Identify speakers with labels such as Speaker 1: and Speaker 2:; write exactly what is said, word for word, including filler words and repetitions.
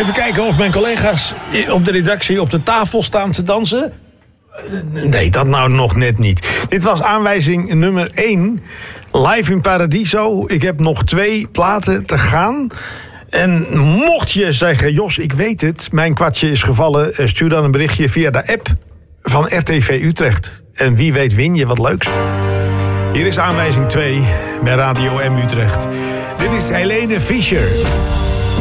Speaker 1: Even kijken of mijn collega's op de redactie op de tafel staan te dansen. Nee, dat nou nog net niet. Dit was aanwijzing nummer één. Live in Paradiso. Ik heb nog twee platen te gaan. En mocht je zeggen, Jos, ik weet het, mijn kwartje is gevallen, stuur dan een berichtje via de app van R T V Utrecht. En wie weet win je wat leuks. Hier is aanwijzing twee bij Radio M Utrecht. Dit is Helene Fischer.